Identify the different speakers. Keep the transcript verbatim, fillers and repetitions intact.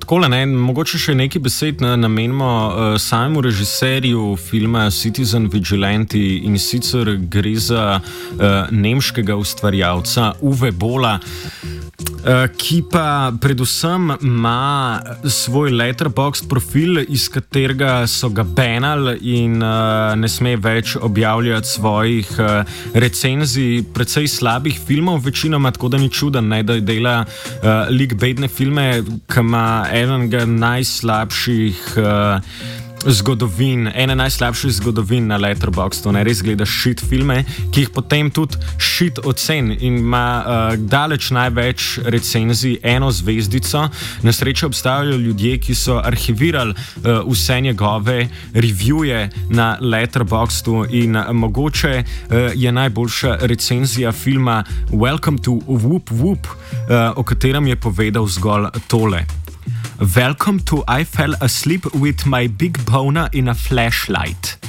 Speaker 1: takole, ne, mogoče še nekaj besed namenimo uh, samemu režiserju filma Citizen Vigilante, in sicer gre za uh, nemškega ustvarjalca Uwe Bolla, Uh, ki pa predvsem ima svoj Letterboxd profil, iz katerega so ga banali in uh, ne sme več objavljati svojih uh, recenzij precej slabih filmov, večinoma, tako da ni čuden, ne, da dela uh, lik bedne filme, ki ima enega najslabših uh, zgodovin, ene najslabših zgodovin na Letterboxdu, ne, res gleda shit filme, ki jih potem tudi shit ocen in ima uh, daleč največ recenzij, eno zvezdico. Na srečo obstajajo ljudje, ki so arhivirali uh, vse njegove reviewje na Letterboxdu in uh, mogoče uh, je najboljša recenzija filma Welcome to Whoop Whoop, uh, o katerem je povedal zgolj tole. Welcome to I fell asleep with my big boner in a flashlight.